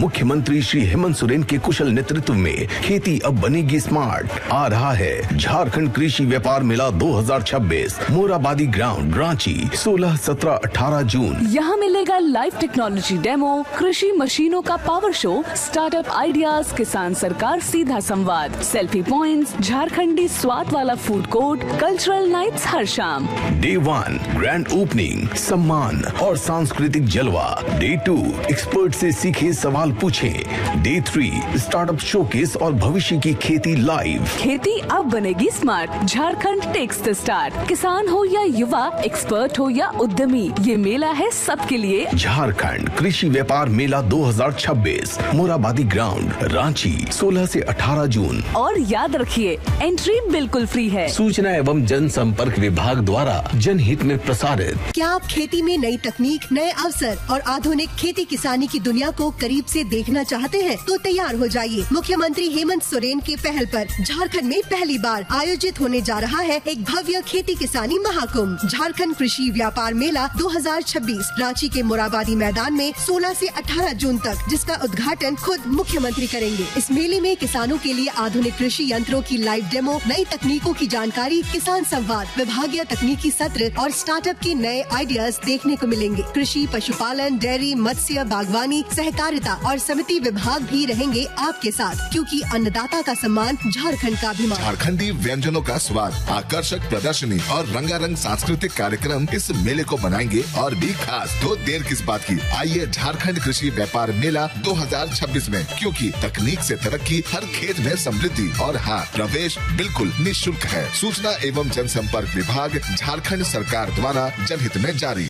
मुख्यमंत्री श्री हेमंत सोरेन के कुशल नेतृत्व में खेती अब बनेगी स्मार्ट। आ रहा है झारखंड कृषि व्यापार मेला 2026, मोराबादी ग्राउंड, रांची, 16, 17, 18 जून। यहाँ मिलेगा लाइव टेक्नोलॉजी डेमो, कृषि मशीनों का पावर शो, स्टार्टअप आइडियाज, किसान सरकार सीधा संवाद, सेल्फी पॉइंट्स, झारखंडी स्वाद वाला फूड कोर्ट, कल्चरल नाइट्स हर शाम। डे 1 ग्रैंड ओपनिंग, सम्मान और सांस्कृतिक जलवा। डे 2 एक्सपर्ट से सीखे, सवाल पूछें। डे 3 स्टार्टअप शोकेस और भविष्य की खेती लाइव। खेती अब बनेगी स्मार्ट, झारखंड टेक्स द स्टार्ट। किसान हो या युवा, एक्सपर्ट हो या उद्यमी, ये मेला है सबके लिए। झारखंड कृषि व्यापार मेला 2026, मोराबादी ग्राउंड, रांची, 16 से 18 जून। और याद रखिए, एंट्री बिल्कुल फ्री है। सूचना एवं जनसंपर्क विभाग द्वारा जनहित में प्रसारित। क्या आप खेती में नई तकनीक, नए अवसर और आधुनिक खेती किसानी की दुनिया को करीब से देखना चाहते हैं? तो तैयार हो जाइए। मुख्यमंत्री हेमंत सोरेन के पहल पर झारखंड में पहली बार आयोजित होने जा रहा है एक भव्य खेती किसानी महाकुंभ, झारखंड कृषि व्यापार मेला 2026, रांची के मोराबादी मैदान में 16 से 18 जून तक, जिसका उद्घाटन खुद मुख्यमंत्री करेंगे। इस मेले में किसानों के लिए आधुनिक कृषि यंत्रों की लाइव डेमो, नई तकनीकों की जानकारी, किसान संवाद, विभागीय तकनीकी सत्र और स्टार्टअप के नए आइडियाज देखने को मिलेंगे। कृषि, पशुपालन, डेयरी, मत्स्य, बागवानी, सहकारिता और समिति विभाग भी रहेंगे आपके साथ, क्योंकि अन्नदाता का सम्मान झारखंड का अभिमान। झारखंडी व्यंजनों का स्वाद, आकर्षक प्रदर्शनी और रंगारंग सांस्कृतिक कार्यक्रम इस मेले को बनाएंगे और भी खास। तो देर किस बात की, आइए झारखंड कृषि व्यापार मेला 2026 में, क्योंकि तकनीक से तरक्की, हर खेत में समृद्धि और हाँ, प्रवेश बिल्कुल निःशुल्क है। सूचना एवं जनसंपर्क विभाग, झारखंड सरकार द्वारा जनहित में जारी।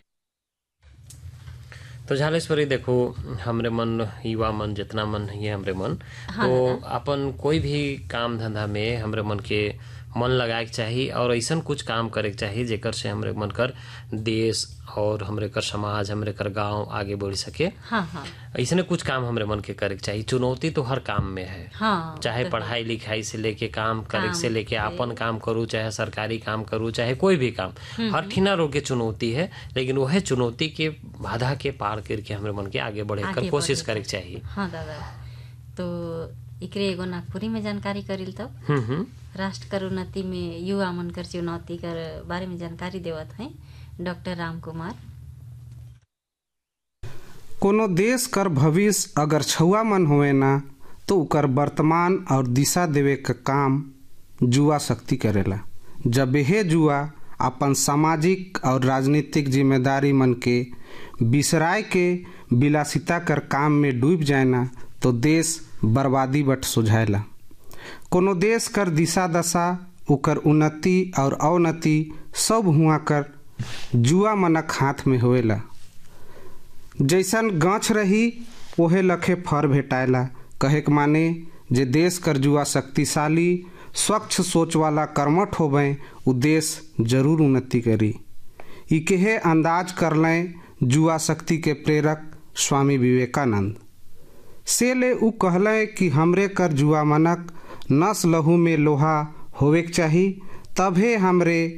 तो झालेश्वरी देखो, हमरे मन, युवा मन, जितना मन है हमरे मन, हाँ, तो अपन कोई भी काम धंधा में हमरे मन के मन लगाए के चाहिए और ऐसा कुछ काम करे के चाहिए जेकर से हमरे मन कर देश और हमरे कर समाज, हमरे कर गांव आगे बढ़ सके। हाँ हाँ। ऐसे कुछ काम हमरे मन के करे के चाहिए। चुनौती तो हर काम में है, हाँ, चाहे पढ़ाई लिखाई से लेके काम करे से लेके अपन काम करूँ, चाहे सरकारी काम करूँ, चाहे कोई भी काम, हर ठीना रोग के चुनौती है, लेकिन वह चुनौती के बाधा के पार करके हमरे मन के आगे बढ़े कर कोशिश करे के चाहिए। हाँ दादा, तो एकरे एगो नागपुरी में जानकारी करिल तब राष्ट्र कर उन्नति में युवा मन कर चुनौती कर बारे में जानकारी देवत हैं डॉक्टर राम कुमार। कोनो देश कर भविष्य अगर छुआ मन होवे ना, तो उकर वर्तमान और दिशा देवे का काम जुआ शक्ति करेला। जब यह जुआ अपन सामाजिक और राजनीतिक जिम्मेदारी मन के बिसराय के विलासिता कर काम में डूब जाए ना, तो देश बर्बादी बट सुझाएला। कोनो देश कर दिशा दशा, उकर उन्नति और अवनति सब हुआ कर जुआ मनक हाथ में होएला। जैसन गाछ रही ओहे लखे फर भेटाएला। कहे के माने, जे देश कर जुआ शक्तिशाली, स्वच्छ सोच वाला कर्मठ होवे, उ देश जरूर उन्नति करी। इकेहे अंदाज कर लें जुआ शक्ति के प्रेरक स्वामी विवेकानंद से ले उ कहले कि हमरे कर जुआ मनक नस लहू में लोहा होवे के चाही, तभे हमरे